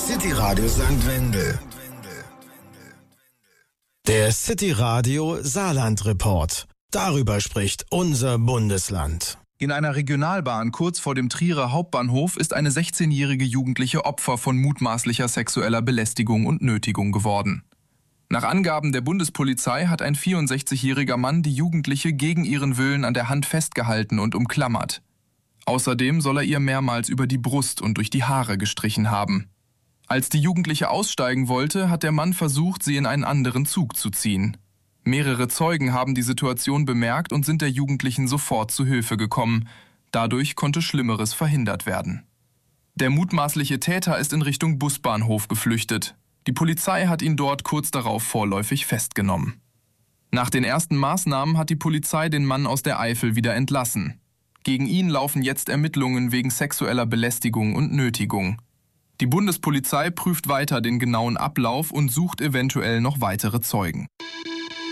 City Radio St. Wendel. Der City Radio Saarland Report. Darüber spricht unser Bundesland. In einer Regionalbahn kurz vor dem Trierer Hauptbahnhof ist eine 16-jährige Jugendliche Opfer von mutmaßlicher sexueller Belästigung und Nötigung geworden. Nach Angaben der Bundespolizei hat ein 64-jähriger Mann die Jugendliche gegen ihren Willen an der Hand festgehalten und umklammert. Außerdem soll er ihr mehrmals über die Brust und durch die Haare gestrichen haben. Als die Jugendliche aussteigen wollte, hat der Mann versucht, sie in einen anderen Zug zu ziehen. Mehrere Zeugen haben die Situation bemerkt und sind der Jugendlichen sofort zu Hilfe gekommen. Dadurch konnte Schlimmeres verhindert werden. Der mutmaßliche Täter ist in Richtung Busbahnhof geflüchtet. Die Polizei hat ihn dort kurz darauf vorläufig festgenommen. Nach den ersten Maßnahmen hat die Polizei den Mann aus der Eifel wieder entlassen. Gegen ihn laufen jetzt Ermittlungen wegen sexueller Belästigung und Nötigung. Die Bundespolizei prüft weiter den genauen Ablauf und sucht eventuell noch weitere Zeugen.